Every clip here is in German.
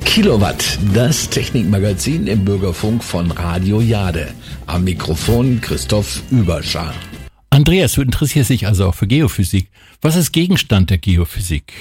Kilowatt, das Technikmagazin im Bürgerfunk von Radio Jade. Am Mikrofon Christoph Überschar. Andreas, du interessierst dich also auch für Geophysik. Was ist Gegenstand der Geophysik?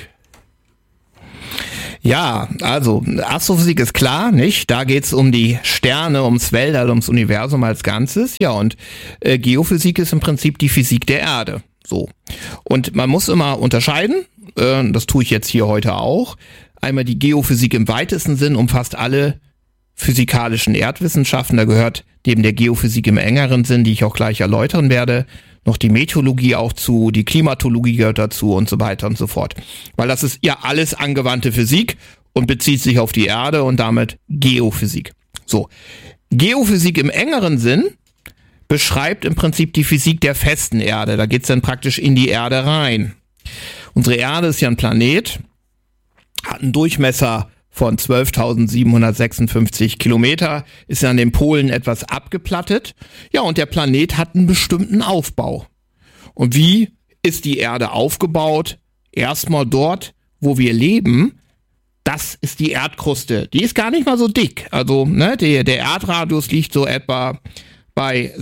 Ja, also Astrophysik ist klar, nicht? Da geht's um die Sterne, ums Weltall, ums Universum als Ganzes. Ja, und Geophysik ist im Prinzip die Physik der Erde. So. Und man muss immer unterscheiden, das tue ich jetzt hier heute auch. Einmal die Geophysik im weitesten Sinn umfasst alle physikalischen Erdwissenschaften. Da gehört neben der Geophysik im engeren Sinn, die ich auch gleich erläutern werde, noch die Meteorologie auch zu, die Klimatologie gehört dazu und so weiter und so fort. Weil das ist ja alles angewandte Physik und bezieht sich auf die Erde und damit Geophysik. So, Geophysik im engeren Sinn beschreibt im Prinzip die Physik der festen Erde. Da geht's dann praktisch in die Erde rein. Unsere Erde ist ja ein Planet, hat einen Durchmesser von 12.756 Kilometer, ist an den Polen etwas abgeplattet. Ja, und der Planet hat einen bestimmten Aufbau. Und wie ist die Erde aufgebaut? Erstmal dort, wo wir leben, das ist die Erdkruste. Die ist gar nicht mal so dick. Also der Erdradius liegt so etwa bei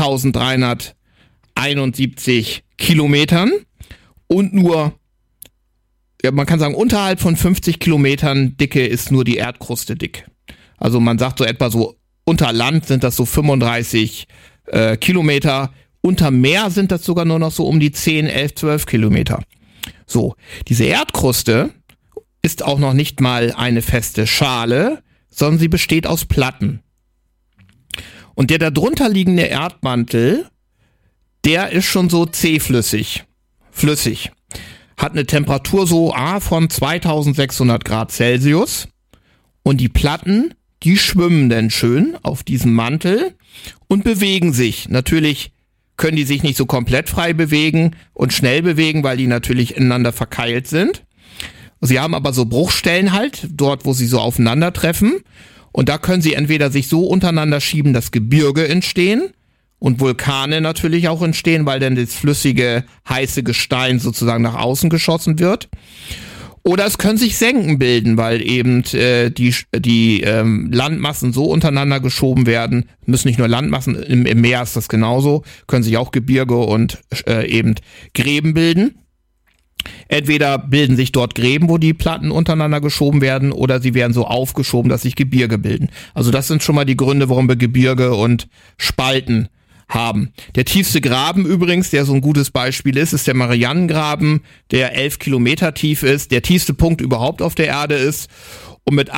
6.371 Kilometern und nur, ja, man kann sagen, unterhalb von 50 Kilometern Dicke ist nur die Erdkruste dick. Also man sagt so etwa so, unter Land sind das so 35 Kilometer, unter Meer sind das sogar nur noch so um die 10, 11, 12 Kilometer. So, diese Erdkruste ist auch noch nicht mal eine feste Schale, sondern sie besteht aus Platten. Und der darunter liegende Erdmantel, der ist schon so zähflüssig, flüssig. Hat eine Temperatur so von 2600 Grad Celsius und die Platten, die schwimmen dann schön auf diesem Mantel und bewegen sich. Natürlich können die sich nicht so komplett frei bewegen und schnell bewegen, weil die natürlich ineinander verkeilt sind. Sie haben aber so Bruchstellen halt, dort wo sie so aufeinandertreffen und da können sie entweder sich so untereinander schieben, dass Gebirge entstehen, und Vulkane natürlich auch entstehen, weil dann das flüssige, heiße Gestein sozusagen nach außen geschossen wird. Oder es können sich Senken bilden, weil eben die Landmassen so untereinander geschoben werden. Müssen nicht nur Landmassen, im Meer ist das genauso, können sich auch Gebirge und eben Gräben bilden. Entweder bilden sich dort Gräben, wo die Platten untereinander geschoben werden, oder sie werden so aufgeschoben, dass sich Gebirge bilden. Also das sind schon mal die Gründe, warum wir Gebirge und Spalten haben. Der tiefste Graben übrigens, der so ein gutes Beispiel ist der Marianengraben, der 11 Kilometer tief ist, der tiefste Punkt überhaupt auf der Erde ist und mit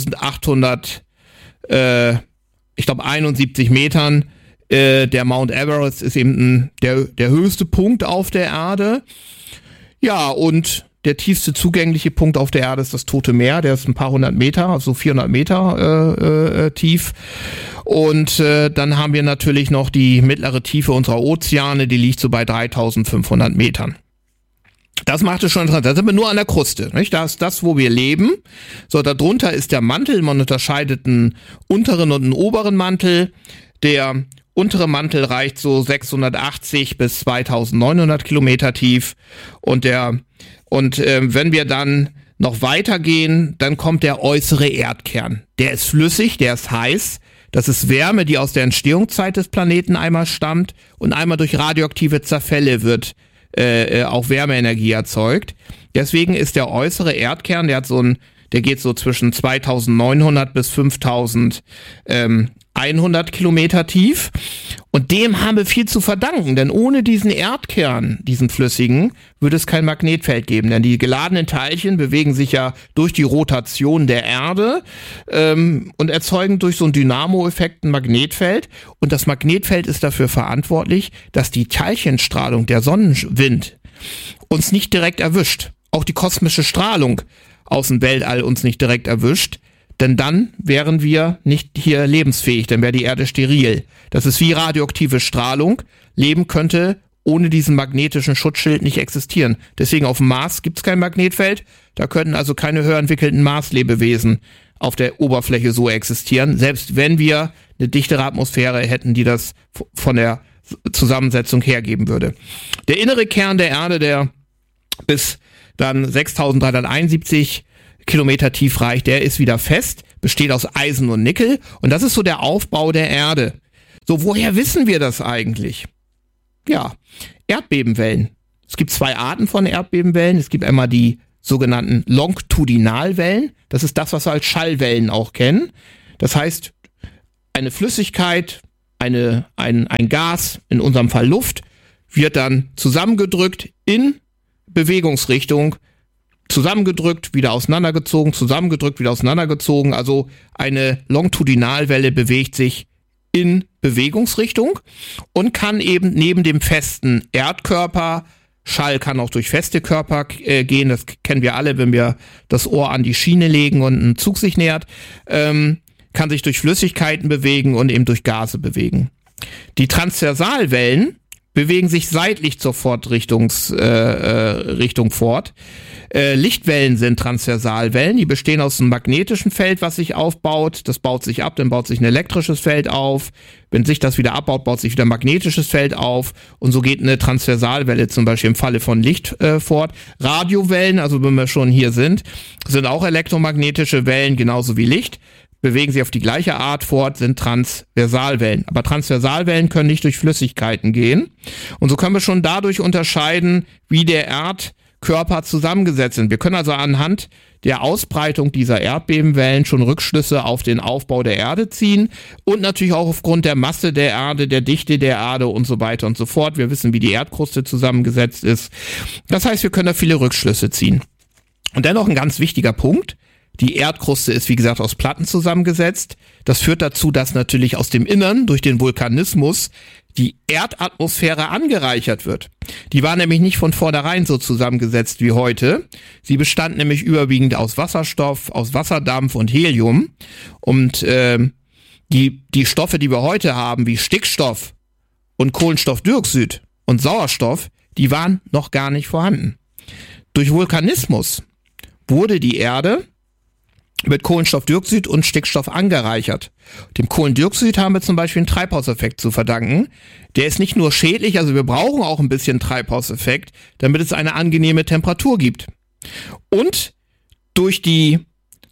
8.871 Metern, der Mount Everest ist eben der höchste Punkt auf der Erde. Ja, und der tiefste zugängliche Punkt auf der Erde ist das Tote Meer, der ist ein paar hundert Meter, also 400 Meter tief. Und dann haben wir natürlich noch die mittlere Tiefe unserer Ozeane, die liegt so bei 3.500 Metern. Das macht es schon interessant. Da sind wir nur an der Kruste, nicht? Das ist das, wo wir leben. So, darunter ist der Mantel. Man unterscheidet einen unteren und einen oberen Mantel. Der untere Mantel reicht so 680 bis 2.900 Kilometer tief. Und wenn wir dann noch weitergehen, dann kommt der äußere Erdkern. Der ist flüssig, der ist heiß. Das ist Wärme, die aus der Entstehungszeit des Planeten einmal stammt und einmal durch radioaktive Zerfälle wird auch Wärmeenergie erzeugt. Deswegen ist der äußere Erdkern, der geht so zwischen 2.900 bis 5.100 Kilometer tief. Und dem haben wir viel zu verdanken, denn ohne diesen Erdkern, diesen flüssigen, würde es kein Magnetfeld geben. Denn die geladenen Teilchen bewegen sich ja durch die Rotation der Erde und erzeugen durch so einen Dynamo-Effekt ein Magnetfeld. Und das Magnetfeld ist dafür verantwortlich, dass die Teilchenstrahlung, der Sonnenwind, uns nicht direkt erwischt. Auch die kosmische Strahlung aus dem Weltall uns nicht direkt erwischt. Denn dann wären wir nicht hier lebensfähig, dann wäre die Erde steril. Das ist wie radioaktive Strahlung. Leben könnte ohne diesen magnetischen Schutzschild nicht existieren. Deswegen auf dem Mars gibt es kein Magnetfeld. Da könnten also keine höher entwickelten Marslebewesen auf der Oberfläche so existieren. Selbst wenn wir eine dichtere Atmosphäre hätten, die das von der Zusammensetzung hergeben würde. Der innere Kern der Erde, der bis dann 6.371 Kilometer tief reicht, der ist wieder fest, besteht aus Eisen und Nickel und das ist so der Aufbau der Erde. So, woher wissen wir das eigentlich? Ja, Erdbebenwellen. Es gibt 2 Arten von Erdbebenwellen. Es gibt einmal die sogenannten Longitudinalwellen. Das ist das, was wir als Schallwellen auch kennen. Das heißt, eine Flüssigkeit, ein Gas, in unserem Fall Luft, wird dann zusammengedrückt in Bewegungsrichtung, zusammengedrückt, wieder auseinandergezogen, zusammengedrückt, wieder auseinandergezogen. Also eine Longitudinalwelle bewegt sich in Bewegungsrichtung und kann eben neben dem festen Erdkörper, Schall kann auch durch feste Körper gehen, das kennen wir alle, wenn wir das Ohr an die Schiene legen und ein Zug sich nähert, kann sich durch Flüssigkeiten bewegen und eben durch Gase bewegen. Die Transversalwellen bewegen sich seitlich zur Richtung fort. Lichtwellen sind Transversalwellen, die bestehen aus einem magnetischen Feld, was sich aufbaut. Das baut sich ab, dann baut sich ein elektrisches Feld auf. Wenn sich das wieder abbaut, baut sich wieder ein magnetisches Feld auf. Und so geht eine Transversalwelle zum Beispiel im Falle von Licht fort. Radiowellen, also wenn wir schon hier sind auch elektromagnetische Wellen, genauso wie Licht. Bewegen sich auf die gleiche Art fort, sind Transversalwellen. Aber Transversalwellen können nicht durch Flüssigkeiten gehen. Und so können wir schon dadurch unterscheiden, wie der Erdkörper zusammengesetzt sind. Wir können also anhand der Ausbreitung dieser Erdbebenwellen schon Rückschlüsse auf den Aufbau der Erde ziehen und natürlich auch aufgrund der Masse der Erde, der Dichte der Erde und so weiter und so fort. Wir wissen, wie die Erdkruste zusammengesetzt ist. Das heißt, wir können da viele Rückschlüsse ziehen. Und dennoch ein ganz wichtiger Punkt. Die Erdkruste ist, wie gesagt, aus Platten zusammengesetzt. Das führt dazu, dass natürlich aus dem Innern durch den Vulkanismus die Erdatmosphäre angereichert wird. Die war nämlich nicht von vornherein so zusammengesetzt wie heute. Sie bestand nämlich überwiegend aus Wasserstoff, aus Wasserdampf und Helium. Und die Stoffe, die wir heute haben, wie Stickstoff und Kohlenstoffdioxid und Sauerstoff, die waren noch gar nicht vorhanden. Durch Vulkanismus wurde die Erde mit Kohlenstoffdioxid und Stickstoff angereichert. Dem Kohlendioxid haben wir zum Beispiel einen Treibhauseffekt zu verdanken. Der ist nicht nur schädlich, also wir brauchen auch ein bisschen Treibhauseffekt, damit es eine angenehme Temperatur gibt. Und durch die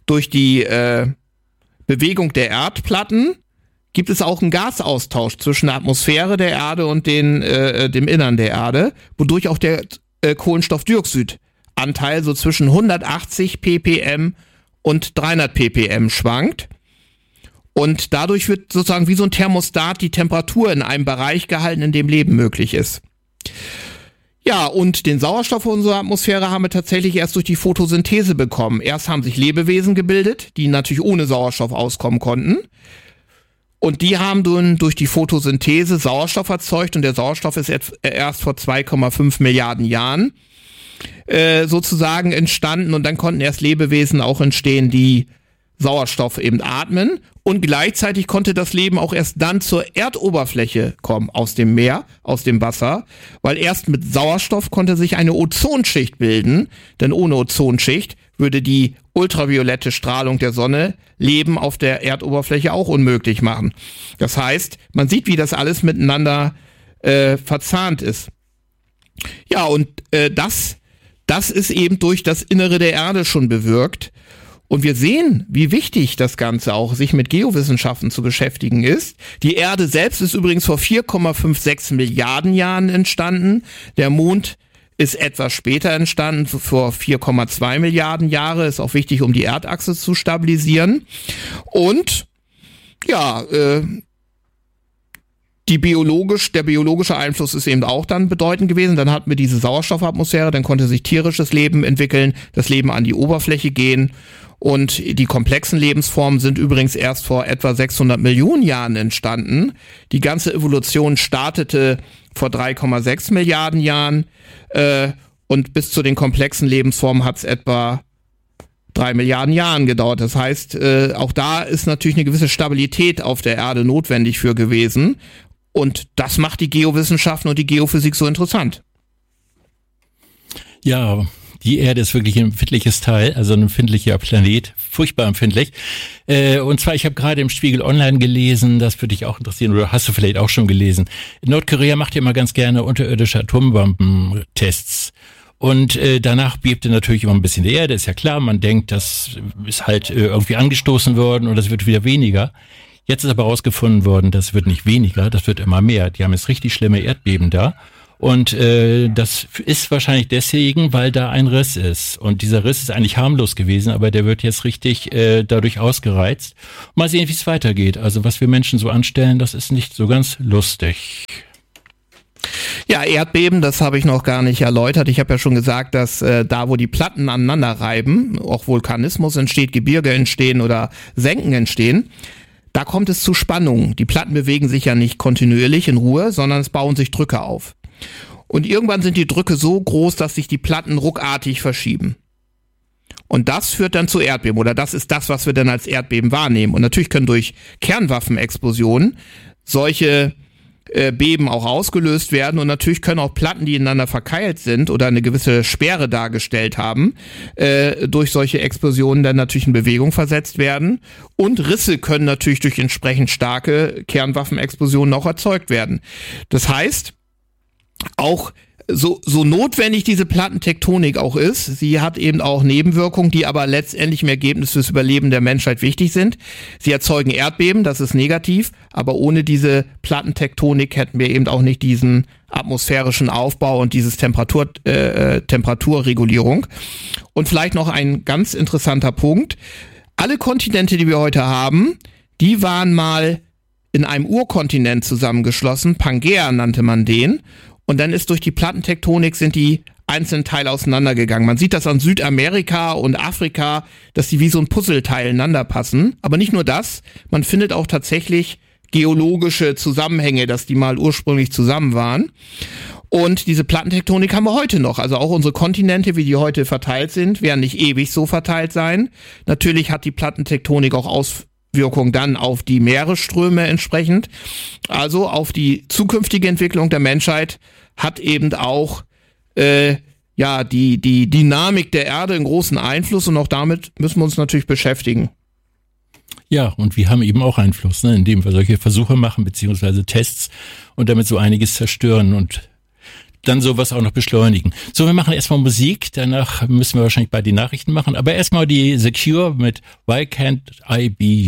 Bewegung der Erdplatten gibt es auch einen Gasaustausch zwischen der Atmosphäre der Erde und dem Innern der Erde, wodurch auch der Kohlenstoffdioxidanteil so zwischen 180 ppm und 300 ppm schwankt. Und dadurch wird sozusagen wie so ein Thermostat die Temperatur in einem Bereich gehalten, in dem Leben möglich ist. Ja, und den Sauerstoff in unserer Atmosphäre haben wir tatsächlich erst durch die Photosynthese bekommen. Erst haben sich Lebewesen gebildet, die natürlich ohne Sauerstoff auskommen konnten. Und die haben dann durch die Photosynthese Sauerstoff erzeugt und der Sauerstoff ist erst vor 2,5 Milliarden Jahren sozusagen entstanden und dann konnten erst Lebewesen auch entstehen, die Sauerstoff eben atmen und gleichzeitig konnte das Leben auch erst dann zur Erdoberfläche kommen, aus dem Meer, aus dem Wasser, weil erst mit Sauerstoff konnte sich eine Ozonschicht bilden, denn ohne Ozonschicht würde die ultraviolette Strahlung der Sonne Leben auf der Erdoberfläche auch unmöglich machen. Das heißt, man sieht, wie das alles miteinander verzahnt ist. Ja, und das ist eben durch das Innere der Erde schon bewirkt. Und wir sehen, wie wichtig das Ganze auch, sich mit Geowissenschaften zu beschäftigen ist. Die Erde selbst ist übrigens vor 4,56 Milliarden Jahren entstanden. Der Mond ist etwas später entstanden, vor 4,2 Milliarden Jahre. Ist auch wichtig, um die Erdachse zu stabilisieren. Und ja, der biologische Einfluss ist eben auch dann bedeutend gewesen. Dann hatten wir diese Sauerstoffatmosphäre, dann konnte sich tierisches Leben entwickeln, das Leben an die Oberfläche gehen. Und die komplexen Lebensformen sind übrigens erst vor etwa 600 Millionen Jahren entstanden. Die ganze Evolution startete vor 3,6 Milliarden Jahren und bis zu den komplexen Lebensformen hat es etwa 3 Milliarden Jahren gedauert. Das heißt, auch da ist natürlich eine gewisse Stabilität auf der Erde notwendig für gewesen. Und das macht die Geowissenschaften und die Geophysik so interessant. Ja, die Erde ist wirklich ein empfindliches Teil, also ein empfindlicher Planet, furchtbar empfindlich. Und zwar, ich habe gerade im Spiegel Online gelesen, das würde dich auch interessieren, oder hast du vielleicht auch schon gelesen. Nordkorea macht ja immer ganz gerne unterirdische Atombombentests. Und danach bebte natürlich immer ein bisschen die Erde, ist ja klar. Man denkt, das ist halt irgendwie angestoßen worden und das wird wieder weniger. Jetzt ist aber herausgefunden worden, das wird nicht weniger, das wird immer mehr. Die haben jetzt richtig schlimme Erdbeben da. Und das ist wahrscheinlich deswegen, weil da ein Riss ist. Und dieser Riss ist eigentlich harmlos gewesen, aber der wird jetzt richtig dadurch ausgereizt. Mal sehen, wie es weitergeht. Also was wir Menschen so anstellen, das ist nicht so ganz lustig. Ja, Erdbeben, das habe ich noch gar nicht erläutert. Ich habe ja schon gesagt, dass da, wo die Platten aneinander reiben, auch Vulkanismus entsteht, Gebirge entstehen oder Senken entstehen, da kommt es zu Spannungen. Die Platten bewegen sich ja nicht kontinuierlich in Ruhe, sondern es bauen sich Drücke auf. Und irgendwann sind die Drücke so groß, dass sich die Platten ruckartig verschieben. Und das führt dann zu Erdbeben, oder das ist das, was wir dann als Erdbeben wahrnehmen. Und natürlich können durch Kernwaffenexplosionen solche Beben auch ausgelöst werden und natürlich können auch Platten, die ineinander verkeilt sind oder eine gewisse Sperre dargestellt haben, durch solche Explosionen dann natürlich in Bewegung versetzt werden und Risse können natürlich durch entsprechend starke Kernwaffenexplosionen auch erzeugt werden. Das heißt, auch so notwendig diese Plattentektonik auch ist, sie hat eben auch Nebenwirkungen, die aber letztendlich im Ergebnis fürs Überleben der Menschheit wichtig sind. Sie erzeugen Erdbeben, das ist negativ, aber ohne diese Plattentektonik hätten wir eben auch nicht diesen atmosphärischen Aufbau und dieses Temperaturregulierung. Und vielleicht noch ein ganz interessanter Punkt. Alle Kontinente, die wir heute haben, die waren mal in einem Urkontinent zusammengeschlossen, Pangäa nannte man den. Und dann ist durch die Plattentektonik sind die einzelnen Teile auseinandergegangen. Man sieht das an Südamerika und Afrika, dass die wie so ein Puzzleteil ineinander passen. Aber nicht nur das, man findet auch tatsächlich geologische Zusammenhänge, dass die mal ursprünglich zusammen waren. Und diese Plattentektonik haben wir heute noch. Also auch unsere Kontinente, wie die heute verteilt sind, werden nicht ewig so verteilt sein. Natürlich hat die Plattentektonik auch Auswirkungen dann auf die Meeresströme entsprechend. Also auf die zukünftige Entwicklung der Menschheit hat eben auch die Dynamik der Erde einen großen Einfluss und auch damit müssen wir uns natürlich beschäftigen. Ja, und wir haben eben auch Einfluss, ne, indem wir solche Versuche machen, beziehungsweise Tests und damit so einiges zerstören und dann sowas auch noch beschleunigen. So, wir machen erstmal Musik, danach müssen wir wahrscheinlich bald die Nachrichten machen, aber erstmal die The Cure mit Why Can't I Be You?